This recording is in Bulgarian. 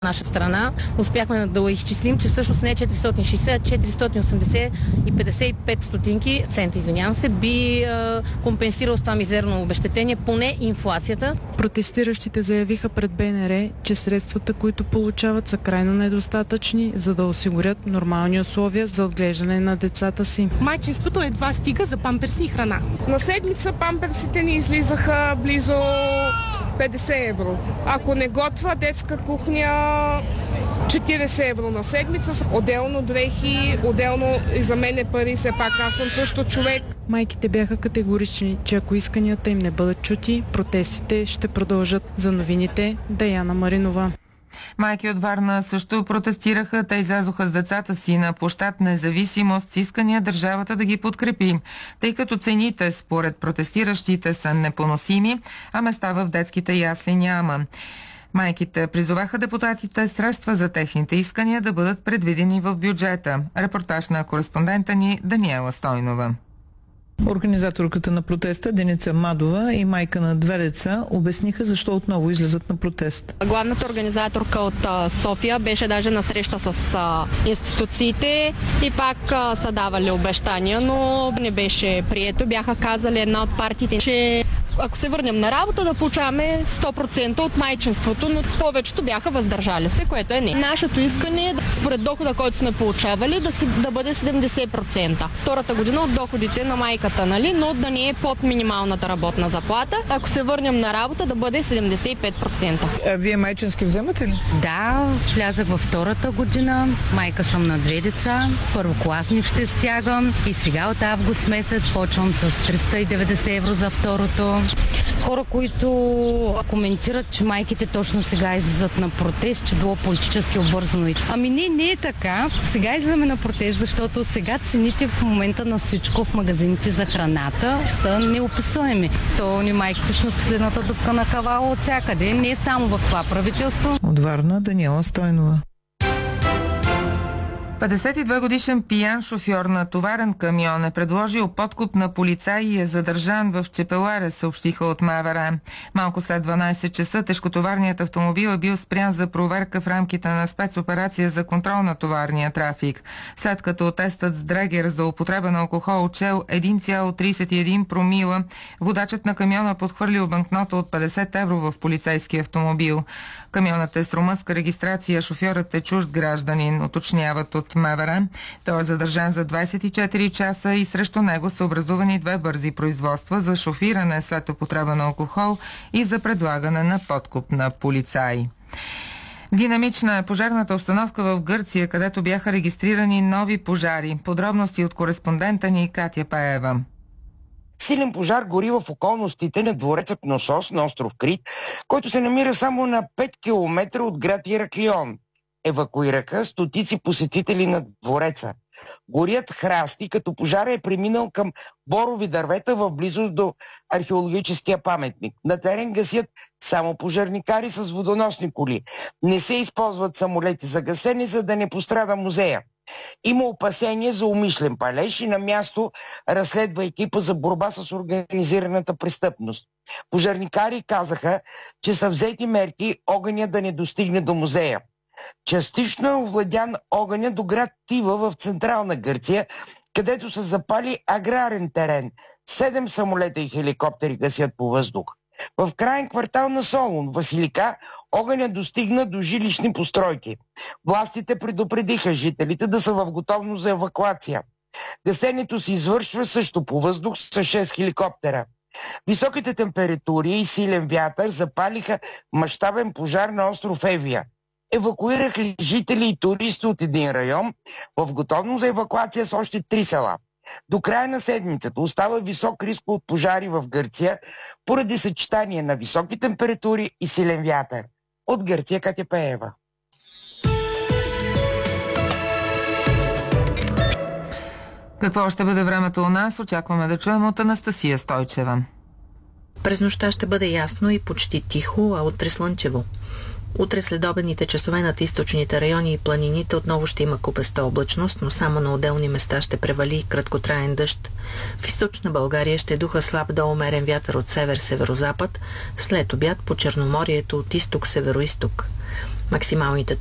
наша страна. Успяхме да изчислим, че всъщност не 460, а 480,55 стотинки, цента, извинявам се, би компенсирал с това мизерно обезщетение поне инфлацията. Протестиращите заявиха пред БНР, че средствата, които получават, са крайно недостатъчни, за да осигурят нормални условия за отглеждане на децата си. Майчинството едва стига за памперси и храна. На седмица памперсите ни излизаха близо 50 евро. Ако не готва детска кухня, 40 евро на седмица. Отделно дрехи, отделно и за мен пари, все пак аз съм също човек. Майките бяха категорични, че ако исканията им не бъдат чути, протестите ще продължат. За новините, Даяна Маринова. Майки от Варна също протестираха. Те излязоха с децата си на площад Независимост с искания държавата да ги подкрепи, тъй като цените според протестиращите са непоносими, а места в детските ясли няма. Майките призоваха депутатите средства за техните искания да бъдат предвидени в бюджета. Репортаж на кореспондента ни Даниела Стойнова. Организаторката на протеста Деница Мадова и майка на 2 деца обясниха защо отново излизат на протест. Главната организаторка от София беше даже на среща с институциите и пак са давали обещания, но не беше прието. Бяха казали една от партиите, че ако се върнем на работа, да получаваме 100% от майчинството, но повечето бяха въздържали се, което е не. Нашето искане е според дохода, който сме получавали, да бъде 70%. Втората година от доходите на майката, нали, но да не е под минималната работна заплата. Ако се върнем на работа, да бъде 75%. А вие майчински вземате ли? Да, влязах във втората година. Майка съм на 2 деца. Първокласник ще стягам и сега от август месец почвам с 390 евро за второто. Хора, които коментират, че майките точно сега излизат на протест, че било политически обвързано. Ами не е така. Сега излизаме на протест, защото сега цените в момента на всичко в магазините за храната са неописуеми. То ни майките сме последната дупка на кавала от всякъде. Не е само в това правителство. От Варна Даниела Стойнова. 52-годишен пиян шофьор на товарен камион е предложил подкуп на полицай и е задържан в Чепеларе, съобщиха от МВР. Малко след 12 часа тежкотоварният автомобил е бил спрян за проверка в рамките на спецоперация за контрол на товарния трафик. След като тестът с дрегер за употреба на алкохол отчел 1,31 промила, водачът на камиона подхвърлил банкнота от 50 евро в полицейски автомобил. Камионът е с румънска регистрация, шофьорът е чужд гражданин, уточняват от МВР. Той е задържан за 24 часа и срещу него са образувани 2 бързи производства за шофиране след употреба на алкохол и за предлагане на подкуп на полицаи. Динамична е пожарната обстановка в Гърция, където бяха регистрирани нови пожари. Подробности от кореспондента ни Катя Паева. Силен пожар гори в околностите на двореца Кносос на остров Крит, който се намира само на 5 км от град Ираклион. Евакуираха стотици посетители на двореца. Горят храсти, като пожара е преминал към борови дървета в близост до археологическия паметник. На терен гасят само пожарникари с водоносни коли. Не се използват самолети за гасене, за да не пострада музея. Има опасение за умишлен палеж и на място разследва екипа за борба с организираната престъпност. Пожарникари казаха, че са взети мерки огъня да не достигне до музея. Частично е овладян огъня до град Тива в централна Гърция, където са запали аграрен терен. 7 самолета и хеликоптери гасят по въздух. В крайен квартал на Солун, Василика, огъня достигна до жилищни постройки. Властите предупредиха жителите да са в готовност за евакуация. Гасенето се извършва също по въздух с 6 хеликоптера. Високите температури и силен вятър запалиха мащабен пожар на остров Евия. Евакуираха жители и туристи от един район, в готовност за евакуация с още 3 села. До края на седмицата остава висок риск от пожари в Гърция поради съчетание на високи температури и силен вятър. От Гърция Катя Пеева. Какво ще бъде времето у нас? Очакваме да чуем от Анастасия Стойчева. През нощта ще бъде ясно и почти тихо, а утре слънчево. Утре в следобедните часове над източните райони и планините отново ще има купеста облачност, но само на отделни места ще превали краткотраен дъжд. В източна България ще духа слаб до умерен вятър от север-северозапад, след обяд по Черноморието от изток-североизток. максималните